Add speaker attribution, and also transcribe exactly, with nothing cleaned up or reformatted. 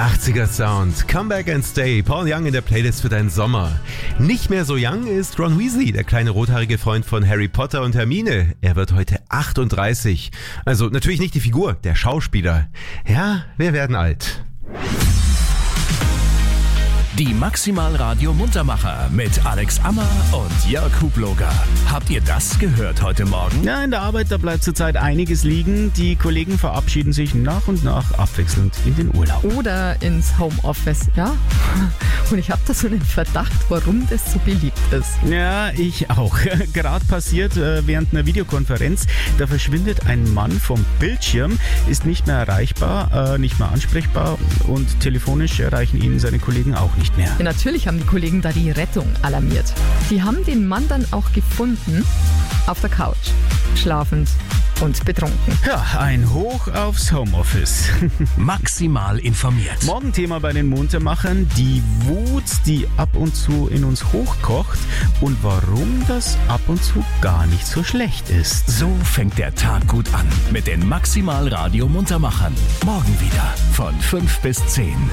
Speaker 1: achtziger Sound, Comeback and Stay, Paul Young in der Playlist für deinen Sommer. Nicht mehr so young ist Ron Weasley, der kleine rothaarige Freund von Harry Potter und Hermine. Er wird heute achtunddreißig. Also natürlich nicht die Figur, der Schauspieler. Ja, wir werden alt.
Speaker 2: Die Maximal Radio Muntermacher mit Alex Ammer und Jörg Hubloger. Habt ihr das gehört heute Morgen?
Speaker 3: Ja, in der Arbeit, da bleibt zurzeit einiges liegen. Die Kollegen verabschieden sich nach und nach abwechselnd in den Urlaub.
Speaker 4: Oder ins Homeoffice, ja. Und ich habe da so einen Verdacht, warum das so beliebt ist.
Speaker 3: Ja, ich auch. Gerade passiert äh, während einer Videokonferenz, da verschwindet ein Mann vom Bildschirm, ist nicht mehr erreichbar, äh, nicht mehr ansprechbar und telefonisch erreichen ihn seine Kollegen auch nicht mehr.
Speaker 4: Ja, natürlich haben die Kollegen da die Rettung alarmiert. Die haben den Mann dann auch gefunden auf der Couch, schlafend und betrunken.
Speaker 3: Ja, ein Hoch aufs Homeoffice.
Speaker 2: Maximal informiert.
Speaker 3: Morgen Thema bei den Muntermachern, die Wut, die ab und zu in uns hochkocht und warum das ab und zu gar nicht so schlecht ist.
Speaker 2: So fängt der Tag gut an mit den Maximal Radio Muntermachern. Morgen wieder von fünf bis zehn.